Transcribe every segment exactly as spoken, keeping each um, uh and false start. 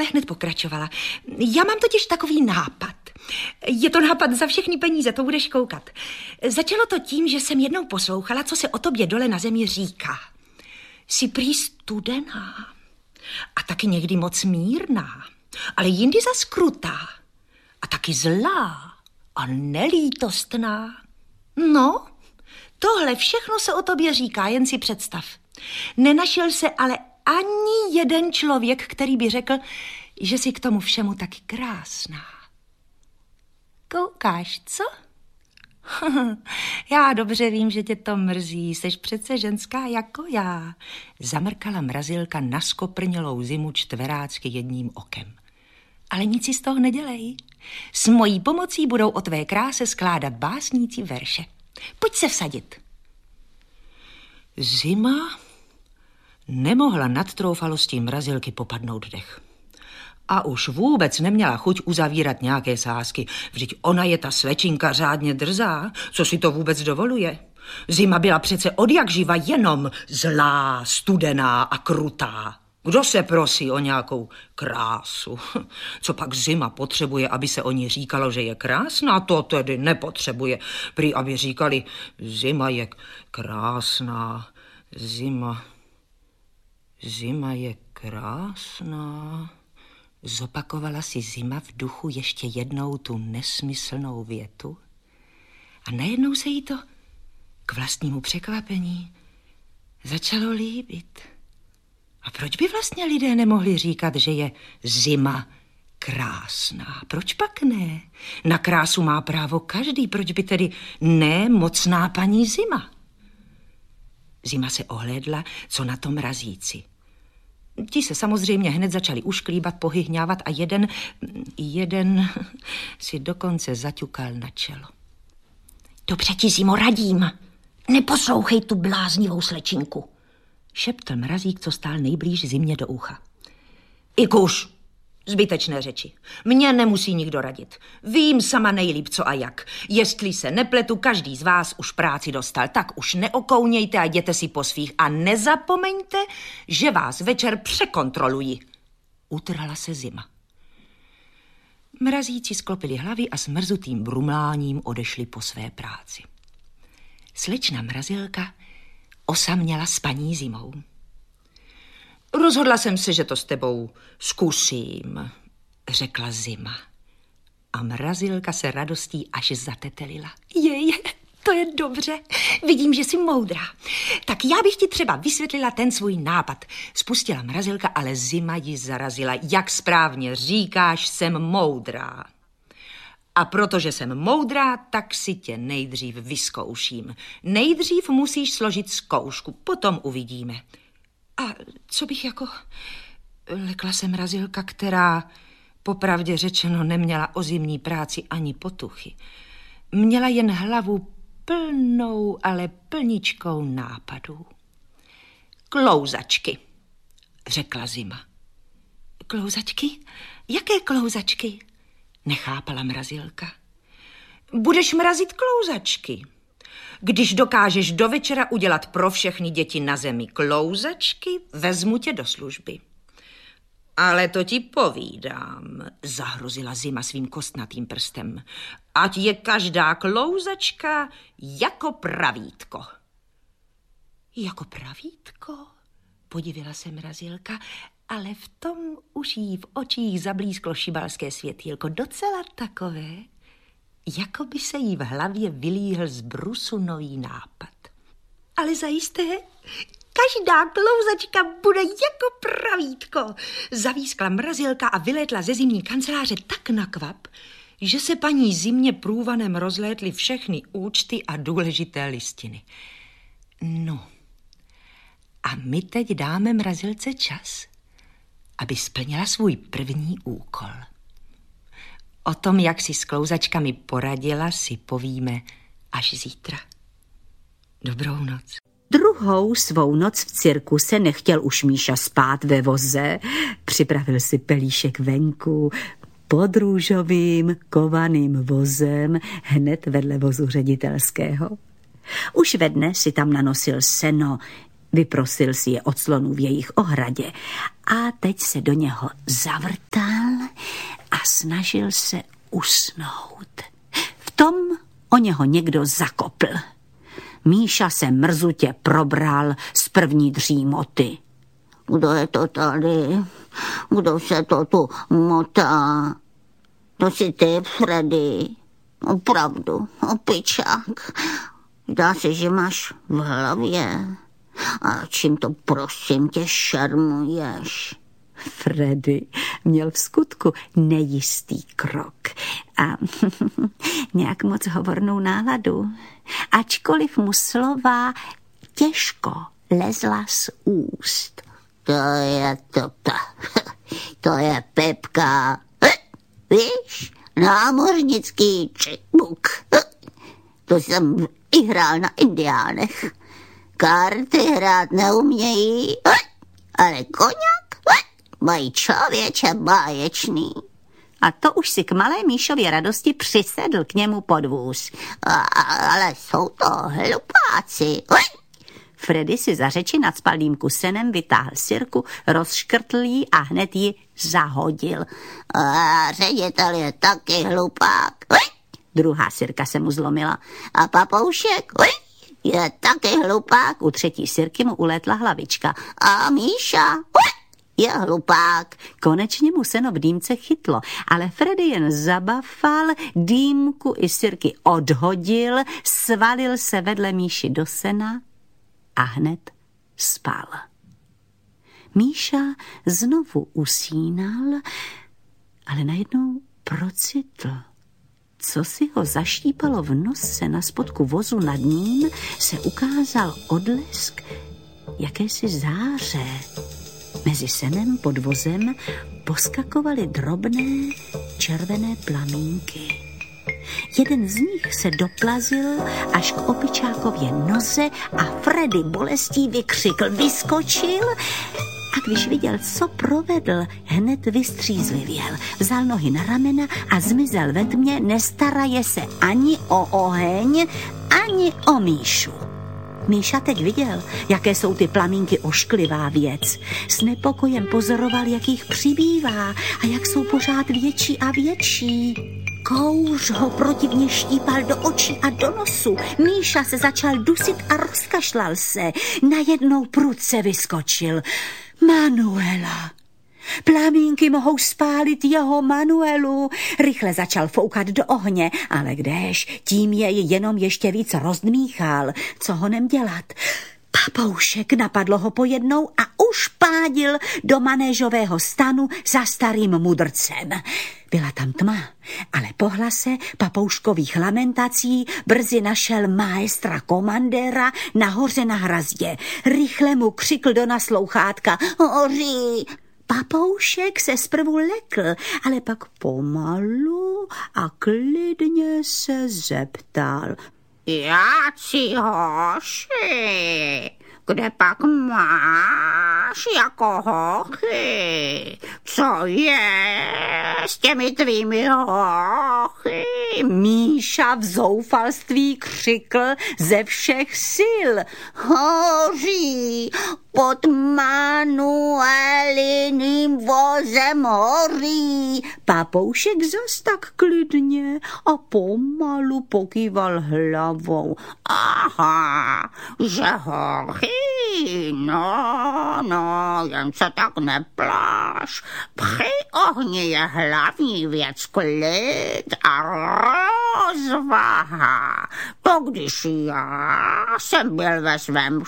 ale hned pokračovala. Já mám totiž takový nápad. Je to nápad za všechny peníze, to budeš koukat. Začalo to tím, že jsem jednou poslouchala, co se o tobě dole na zemi říká. Jsi prý studená a taky někdy moc mírná, ale jindy zas krutá a taky zlá a nelítostná. No, tohle všechno se o tobě říká, jen si představ. Nenašel se ale ani jeden člověk, který by řekl, že jsi k tomu všemu taky krásná. Koukáš, co? Já dobře vím, že tě to mrzí, seš přece ženská jako já. Zamrkala mrazilka na skoprnělou Zimu čtverácky jedním okem. Ale nic si z toho nedělej. S mojí pomocí budou o tvé kráse skládat básníci verše. Pojď se vsadit. Zima nemohla nad troufalostí mrazilky popadnout dech. A už vůbec neměla chuť uzavírat nějaké sázky. Vždyť ona je ta slečinka řádně drzá, co si to vůbec dovoluje. Zima byla přece odjakživa jenom zlá, studená a krutá. Kdo se prosí o nějakou krásu? Co pak Zima potřebuje, aby se o ní říkalo, že je krásná? To tedy nepotřebuje. Prý, aby říkali, Zima je krásná, Zima, Zima je krásná. Zopakovala si Zima v duchu ještě jednou tu nesmyslnou větu a najednou se jí to k vlastnímu překvapení začalo líbit. A proč by vlastně lidé nemohli říkat, že je Zima krásná? Proč pak ne? Na krásu má právo každý, proč by tedy ne mocná paní Zima? Zima se ohlédla, co na tom mrazíci. Ti se samozřejmě hned začali ušklíbat, pohyhňávat a jeden, jeden si dokonce zaťukal na čelo. Dobře ti, Zimo, radím. Neposlouchej tu bláznivou slečinku, šeptl mrazík, co stál nejblíž Zimě do ucha. Ikuš, zbytečné řeči. Mně nemusí nikdo radit. Vím sama nejlíp co a jak. Jestli se nepletu, každý z vás už práci dostal, tak už neokounějte a jděte si po svých a nezapomeňte, že vás večer překontroluji. Utrhla se Zima. Mrazíci sklopili hlavy a s mrzutým brumláním odešli po své práci. Slečna mrazilka osaměla s paní Zimou. Rozhodla jsem se, že to s tebou zkusím, řekla Zima. A mrazilka se radostí až zatetelila. Jej, to je dobře, vidím, že jsi moudrá. Tak já bych ti třeba vysvětlila ten svůj nápad. Spustila mrazilka, ale Zima ji zarazila. Jak správně říkáš, jsem moudrá. A protože jsem moudrá, tak si tě nejdřív vyzkouším. Nejdřív musíš složit zkoušku, potom uvidíme. A co bych jako... Lekla se mrazilka, která popravdě řečeno neměla o zimní práci ani potuchy. Měla jen hlavu plnou, ale plničkou nápadů. Klouzačky, řekla Zima. Klouzačky? Jaké klouzačky? Nechápala mrazilka. Budeš mrazit klouzačky. Když dokážeš do večera udělat pro všechny děti na zemi klouzačky, vezmu tě do služby. Ale to ti povídám, zahrozila Zima svým kostnatým prstem. Ať je každá klouzačka jako pravítko. Jako pravítko? Podivila se mrazilka, ale v tom už jí v očích zablízklo šibalské světýlko, docela takové, jako by se jí v hlavě vylíhl z brusu nový nápad. Ale zajisté, každá klouzačka bude jako pravítko, zavískla mrazilka a vylétla ze zimní kanceláře tak nakvap, že se paní Zimě průvanem rozlétly všechny účty a důležité listiny. No, a my teď dáme mrazilce čas, aby splnila svůj první úkol. O tom, jak si s klouzačkami poradila, si povíme až zítra. Dobrou noc. Druhou svou noc v cirkuse nechtěl už Míša spát ve voze. Připravil si pelíšek venku pod růžovým kovaným vozem hned vedle vozu ředitelského. Už ve dne si tam nanosil seno Vyprosil si je od slonů v jejich ohradě a teď se do něho zavrtal a snažil se usnout. V tom o něho někdo zakopl. Míša se mrzutě probral z první dřímoty. Kdo je to tady? Kdo se to tu motá? To jsi ty, Freddy. Opravdu, opičák. Zdá se, že máš v hlavě. A čím to prosím tě šarmuješ? Freddy měl v skutku nejistý krok a nějak moc hovornou náladu, ačkoliv mu slova těžko lezla z úst. To je tota, to je Pepka, víš, námořnický čekbuk. To jsem i hrál na indiánech. Karty hrát neumějí, ale koněk mají člověče báječný. A to už si k malé Míšově radosti přisedl k němu pod vůz. A, ale jsou to hlupáci. Freddy si za řeči nad spalým kusenem vytáhl sirku, rozškrtl ji a hned ji zahodil. A ředitel je taky hlupák. Druhá sirka se mu zlomila. A papoušek je taky hlupák. U třetí sirky mu ulétla hlavička. A Míša je hlupák. Konečně mu seno v dýmce chytlo, ale Freddy jen zabafal, dýmku i sirky odhodil, svalil se vedle Míši do sena a hned spal. Míša znovu usínal, ale najednou procitl. Co si ho zaštípalo v nose na spodku vozu nad ním, se ukázal odlesk jakési záře. Mezi senem pod vozem poskakovaly drobné červené plamínky. Jeden z nich se doplazil až k opičákově noze a Freddy bolestí vykřikl, vyskočil a když viděl, co provedl, hned vystřízlivěl. Vzal nohy na ramena a zmizel ve tmě, nestaraje se ani o oheň, ani o Míšu. Míša teď viděl, jaké jsou ty plamínky ošklivá věc. S nepokojem pozoroval, jak jich přibývá a jak jsou pořád větší a větší. Kouř ho protivně štípal do očí a do nosu. Míša se začal dusit a rozkašlal se. Najednou prudce vyskočil. Manuela. Plamínky mohou spálit jeho Manuelu. Rychle začal foukat do ohně, ale kdež, tím jej jenom ještě víc rozdmíchal. Co honem dělat? Papoušek napadlo ho pojednou a už pádil do manéžového stanu za starým mudrcem. Byla tam tma, ale po hlase papouškových lamentací brzy našel maestra komandéra nahoře na hrazdě. Rychle mu křikl do naslouchátka. Hoří! Papoušek se zprvu lekl, ale pak pomalu a klidně se zeptal. Jáci hoši, kde pak máš jako hochy? Co je s těmi tvými hochy? Míša v zoufalství křikl ze všech sil. Hoří, pod Manueliným vozem hoří. Papoušek zas tak klidně a pomalu pokýval hlavou. Aha, že hoří, no, no, jen se tak nepláš. Při ohni je hlavní věc klid a rozvaha. To když já jsem byl ve svém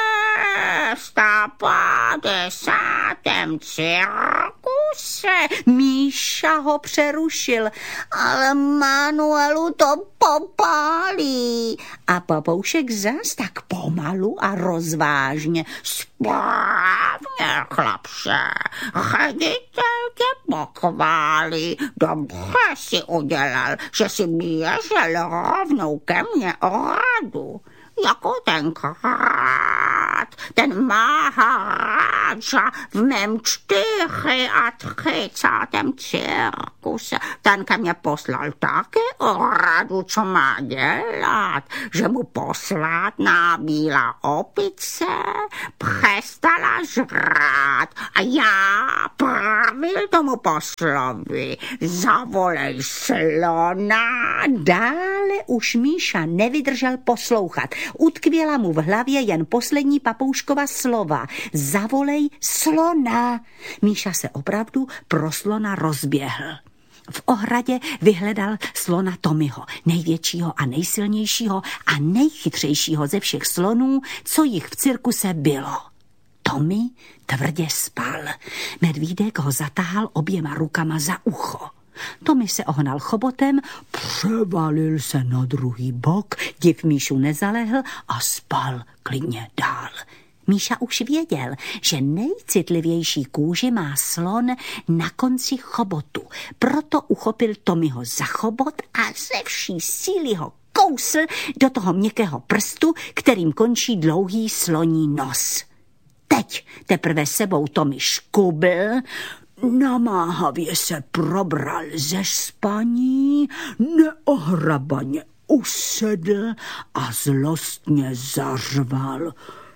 šestapadesátém cirkuse. Míša ho přerušil. Ale Manuelu to popálí. A papoušek zas tak pomalu a rozvážně. Správně, chlapče, ředitel tě pochválí. Dobře si udělal, že si běžel rovnou ke mně o radu. jako tenkrát. Ten Maharaja v mém čtyři a třicátém cirkuse, ten ke mně poslal taky o radu, co má dělat, že mu posvátná bílá opice přestala žrát a já pravil tomu poslovi, zavolej slona. Dále už Míša nevydržel poslouchat. Utkvěla mu v hlavě jen poslední papouškova slova. Zavolej slona. Míša se opravdu pro slona rozběhl. V ohradě vyhledal slona Tommyho, největšího a nejsilnějšího a nejchytřejšího ze všech slonů, co jich v cirkuse bylo. Tommy tvrdě spal. Medvídek ho zatahal oběma rukama za ucho. Tommy se ohnal chobotem, převalil se na druhý bok, div Míšu nezalehl a spal klidně dál. Míša už věděl, že nejcitlivější kůži má slon na konci chobotu. Proto uchopil Tommyho za chobot a ze vší síly ho kousl do toho měkkého prstu, kterým končí dlouhý sloní nos. Teď teprve sebou Tommy škubl, namáhavě se probral ze spaní, neohrabaně usedl a zlostně zařval.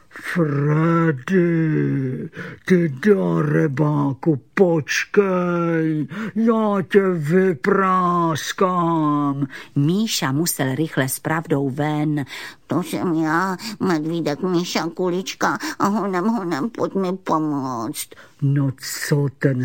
Freddy, ty darebáku, počkej, já tě vypráskám. Míša musel rychle s pravdou ven. To jsem já, medvídek Míša Kulička, a honem, honem, pojď mi pomoct. No co ten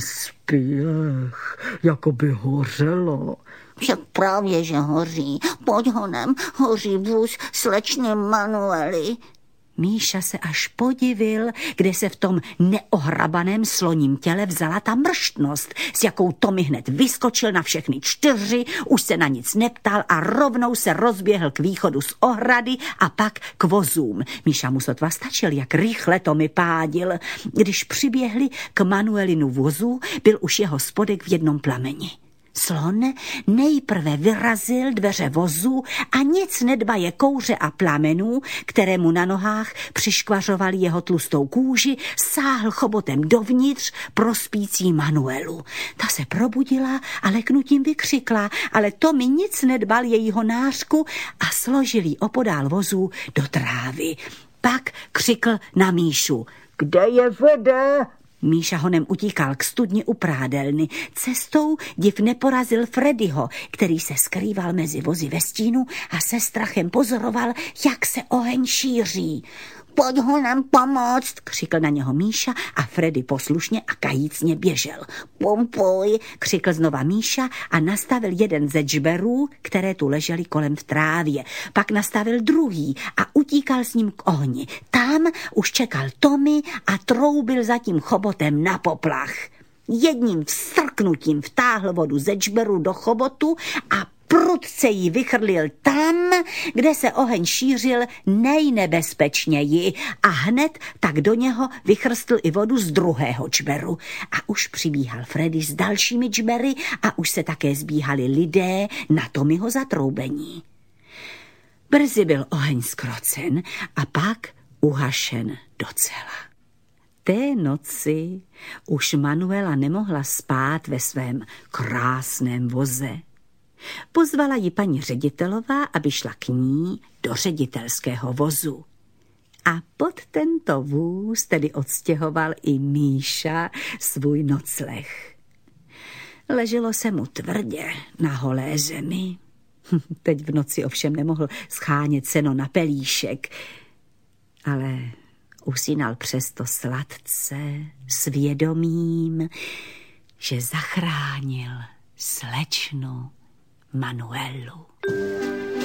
spěch, jako by hořelo. Však právě, že hoří. Pojď honem, hoří vůz slečny Manuely. Míša se až podivil, kde se v tom neohrabaném sloním těle vzala ta mrštnost, s jakou Tommy hned vyskočil na všechny čtyři, už se na nic neptal a rovnou se rozběhl k východu z ohrady a pak k vozům. Míša mu sotva stačil, jak rychle Tommy pádil. Když přiběhli k Manuelinu vozu, byl už jeho spodek v jednom plameni. Slon nejprve vyrazil dveře vozu a nic nedbaje kouře a plamenů, které mu na nohách přiškvařovaly jeho tlustou kůži, sáhl chobotem dovnitř pro spící Manuelu. Ta se probudila a leknutím vykřikla, ale Tommy nic nedbal jejího nářku a složil jí opodál vozu do trávy. Pak křikl na Míšu. Kde je voda? Míša honem utíkal k studni u prádelny. Cestou div neporazil Freddyho, který se skrýval mezi vozy ve stínu a se strachem pozoroval, jak se oheň šíří. Pojď ho nám pomoct, křikl na něho Míša a Freddy poslušně a kajícně běžel. Pompuj, křikl znova Míša a nastavil jeden ze džberů, které tu ležely kolem v trávě. Pak nastavil druhý a utíkal s ním k ohni. Tam už čekal Tommy a troubil za tím chobotem na poplach. Jedním vstrknutím vtáhl vodu ze džberu do chobotu a prudce jí vychrlil tam, kde se oheň šířil nejnebezpečněji a hned tak do něho vychrstl i vodu z druhého džberu. A už přibíhal Freddy s dalšími džbery a už se také zbíhali lidé na Tommyho zatroubení. Brzy byl oheň zkrocen a pak uhašen docela. Té noci už Manuela nemohla spát ve svém krásném voze. Pozvala ji paní ředitelová, aby šla k ní do ředitelského vozu. A pod tento vůz tedy odstěhoval i Míša svůj nocleh. Leželo se mu tvrdě na holé zemi. Teď v noci ovšem nemohl schánět seno na pelíšek, ale usínal přesto sladce s vědomím, že zachránil slečnu Manuelu.